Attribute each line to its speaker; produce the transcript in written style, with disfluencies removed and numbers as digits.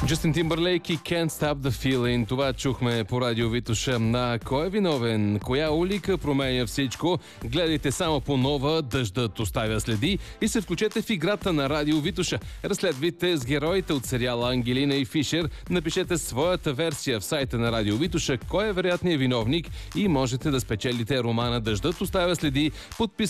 Speaker 1: Джастин Тимбърлейк и Can't Stop the Feeling. Това чухме по радио Витоша. На кой е виновен? Коя улика променя всичко? Гледайте само по нова "Дъждът оставя следи" и се включете в играта на радио Витоша. Разследвайте с героите от сериала Ангелина и Фишер. Напишете своята версия в сайта на радио Витоша кой е вероятният виновник и можете да спечелите романа "Дъждът оставя следи", подписан